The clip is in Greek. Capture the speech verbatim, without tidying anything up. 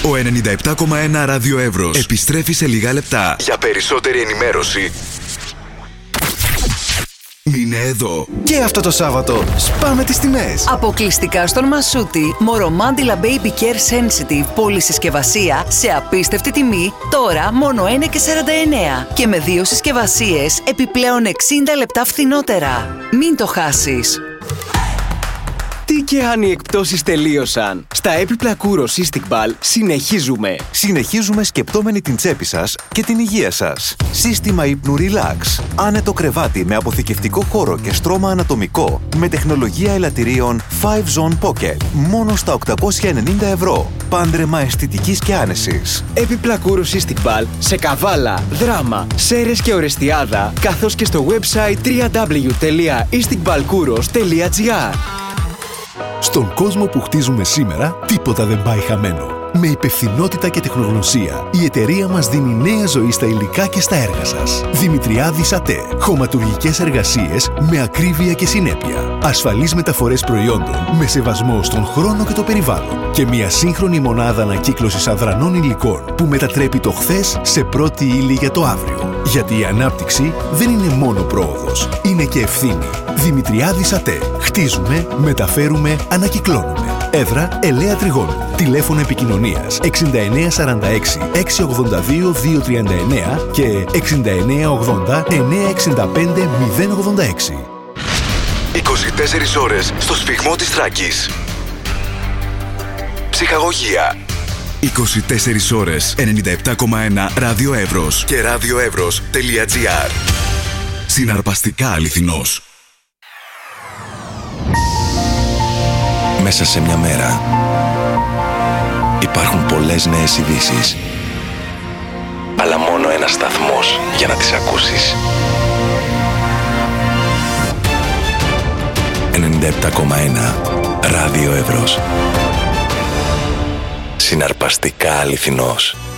Ο ενενήντα επτά κόμμα ένα Ράδιο Εύρος επιστρέφει σε λίγα λεπτά. Για περισσότερη ενημέρωση, μείνε εδώ. Και αυτό το Σάββατο σπάμε τις τιμές. Αποκλειστικά στον Μασούτη, Μορομάντιλα Baby Care Sensitive πολυσυσκευασία σε απίστευτη τιμή, τώρα μόνο ένα και σαράντα εννέα. Και με δύο συσκευασίες επιπλέον εξήντα λεπτά φθηνότερα. Μην το χάσεις. Τι και αν οι εκπτώσεις τελείωσαν. Στα έπιπλα Kouros Istiqbal συνεχίζουμε. Συνεχίζουμε σκεπτόμενοι την τσέπη σας και την υγεία σας. Σύστημα ύπνου Relax. Άνετο κρεβάτι με αποθηκευτικό χώρο και στρώμα ανατομικό με τεχνολογία ελαττηρίων Five Zone Pocket. Μόνο στα οκτακόσια ενενήντα ευρώ. Πάντρεμα αισθητικής και άνεσης. Έπιπλα Kouros Istiqbal σε Καβάλα, Δράμα, Σέρες και Ορεστιάδα, καθώς και στο website double-u double-u double-u τελεία istiqbalkouros τελεία gr. Στον κόσμο που χτίζουμε σήμερα, τίποτα δεν πάει χαμένο. Με υπευθυνότητα και τεχνογνωσία, η εταιρεία μας δίνει νέα ζωή στα υλικά και στα έργα σας. Δημητριάδης ΑΤΕ. Χωματουργικές εργασίες με ακρίβεια και συνέπεια. Ασφαλείς μεταφορές προϊόντων με σεβασμό στον χρόνο και το περιβάλλον. Και μια σύγχρονη μονάδα ανακύκλωσης αδρανών υλικών που μετατρέπει το χθες σε πρώτη ύλη για το αύριο. Γιατί η ανάπτυξη δεν είναι μόνο πρόοδος, είναι και ευθύνη. Δημητριάδης ΑΤΕ. Χτίζουμε, μεταφέρουμε, ανακυκλώνουμε. Έδρα Ελαία Τριγώνου. Τηλέφωνο επικοινωνίας εξήντα εννέα σαράντα έξι εξακόσια ογδόντα δύο διακόσια τριάντα εννέα και εξήντα εννέα ογδόντα εννέα εξήντα πέντε μηδέν ογδόντα έξι. είκοσι τέσσερις ώρες στο σφιγμό της Θράκης. Ψυχαγωγία. είκοσι τέσσερις ώρες ενενήντα επτά κόμμα ένα Ράδιο Εύρος και radioevros τελεία gr. Συναρπαστικά αληθινός. Μέσα σε μια μέρα υπάρχουν πολλές νέες ειδήσεις, αλλά μόνο ένας σταθμός για να τις ακούσεις. ενενήντα επτά κόμμα ένα Ράδιο Εύρος. Συναρπαστικά αληθινός.